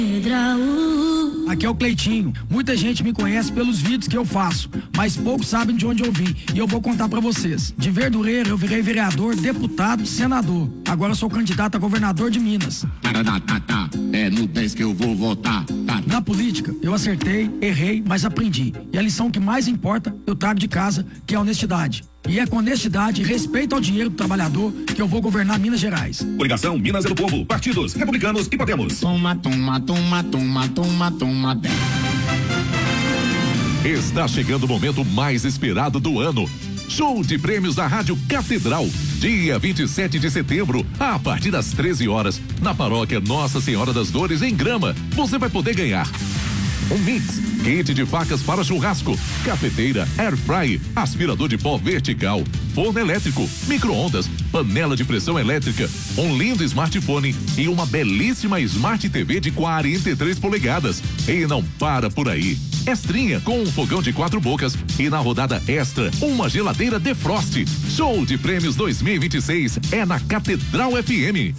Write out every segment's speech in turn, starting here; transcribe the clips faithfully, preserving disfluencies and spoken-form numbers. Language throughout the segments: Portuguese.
Aqui é o Cleitinho. Muita gente me conhece pelos vídeos que eu faço, mas poucos sabem de onde eu vim. E eu vou contar pra vocês. De Verdureira eu virei vereador, deputado, senador. Agora eu sou candidato a governador de Minas. É no dez que eu vou votar. Na política, eu acertei, errei, mas aprendi. E a lição que mais importa, eu trago de casa, que é a honestidade. E é com honestidade e respeito ao dinheiro do trabalhador que eu vou governar Minas Gerais. Coligação Minas é do Povo, partidos republicanos e Podemos. Toma, toma, toma, toma, toma, toma. Está chegando o momento mais esperado do ano. Show de prêmios da Rádio Catedral. Dia vinte e sete de setembro, a partir das treze horas, na paróquia Nossa Senhora das Dores, em Grama. Você vai poder ganhar um mix, kit de facas para churrasco, cafeteira, air fry, aspirador de pó vertical, forno elétrico, micro-ondas, panela de pressão elétrica, um lindo smartphone e uma belíssima Smart T V de quarenta e três polegadas. E não para por aí. Extrinha com um fogão de quatro bocas e na rodada extra, uma geladeira Defrost. Show de prêmios dois mil e vinte e seis é na Catedral F M.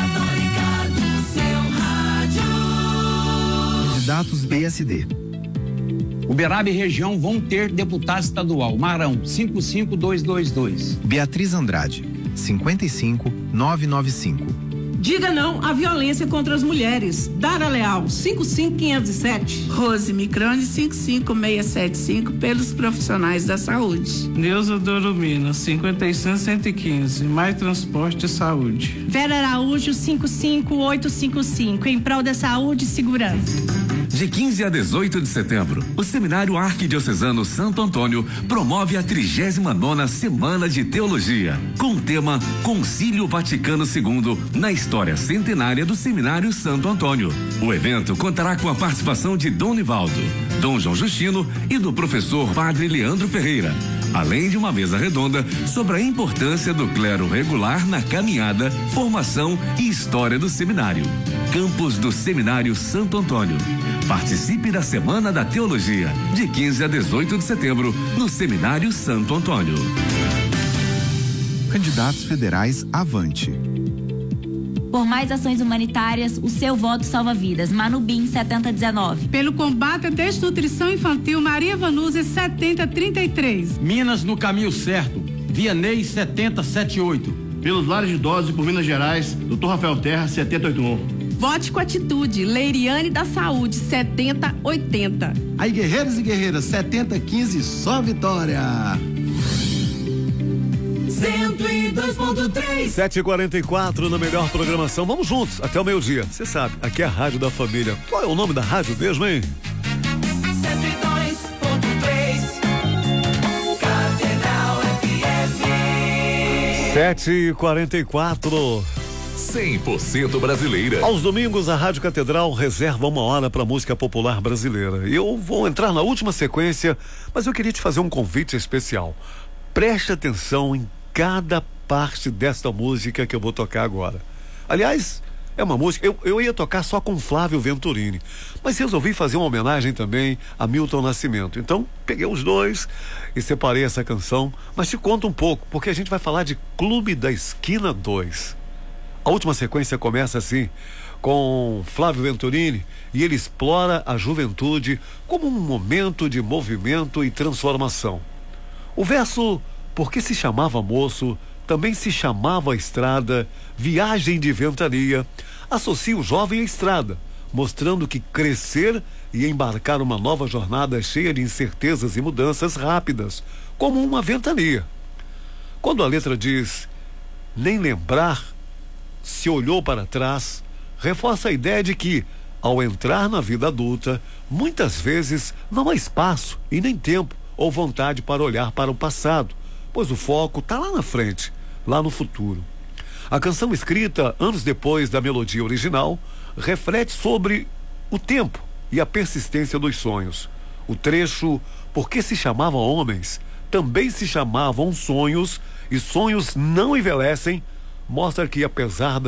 Candidatos B S D. Uberaba e região vão ter deputado estadual. Marão, cinco cinco dois dois dois. Beatriz Andrade, cinquenta e cinco novecentos e noventa e cinco. Diga não à violência contra as mulheres. Dara Leal, cinco cinco quinhentos e sete. Rose Microne, cinco cinco seis sete cinco, pelos profissionais da saúde. Neuza Dorumina, cinquenta e cinco cento e quinze, Mais Transporte e Saúde. Vera Araújo, cinco cinco oito cinco cinco, em prol da saúde e segurança. De quinze a dezoito de setembro, o Seminário Arquidiocesano Santo Antônio promove a trigésima nona Semana de Teologia, com o tema Concílio Vaticano segundo na história centenária do Seminário Santo Antônio. O evento contará com a participação de Dom Nivaldo, Dom João Justino e do professor Padre Leandro Ferreira, além de uma mesa redonda sobre a importância do clero regular na caminhada, formação e história do seminário. Campus do Seminário Santo Antônio. Participe da Semana da Teologia, de quinze a dezoito de setembro, no Seminário Santo Antônio. Candidatos federais Avante. Por mais ações humanitárias, o seu voto salva vidas. Manubim, setenta dezenove. Pelo combate à desnutrição infantil, Maria Vanusa, setenta trinta e três. Minas no caminho certo. Vianney, setenta setenta e oito. Pelos lares de idosos e por Minas Gerais, doutor Rafael Terra, setenta oitenta e um. Vote com atitude, Leiriane da Saúde, setenta oitenta. Aí, guerreiros e guerreiras, setenta quinze, só vitória. cento e dois ponto três. sete e quarenta e quatro na melhor programação. Vamos juntos até o meio-dia. Você sabe, aqui é a Rádio da Família. Qual é o nome da rádio mesmo, hein? cento e dois ponto três. Catedral F M. sete e quarenta e quatro. cem por cento brasileira. Aos domingos, a Rádio Catedral reserva uma hora para música popular brasileira. Eu vou entrar na última sequência, mas eu queria te fazer um convite especial. Preste atenção em cada parte desta música que eu vou tocar agora. Aliás, é uma música, eu, eu ia tocar só com Flávio Venturini, mas resolvi fazer uma homenagem também a Milton Nascimento. Então, peguei os dois e separei essa canção, mas te conto um pouco, porque a gente vai falar de Clube da Esquina dois. A última sequência começa assim, com Flávio Venturini, e ele explora a juventude como um momento de movimento e transformação. O verso "Por que se chamava moço, também se chamava estrada, viagem de ventania", associa o jovem à estrada, mostrando que crescer e embarcar uma nova jornada cheia de incertezas e mudanças rápidas, como uma ventania. Quando a letra diz "nem lembrar se olhou para trás", reforça a ideia de que, ao entrar na vida adulta, muitas vezes não há espaço e nem tempo ou vontade para olhar para o passado, pois o foco está lá na frente, lá no futuro. A canção, escrita anos depois da melodia original, reflete sobre o tempo e a persistência dos sonhos. O trecho "Por que se chamavam homens, também se chamavam sonhos, e sonhos não envelhecem", mostra que, apesar da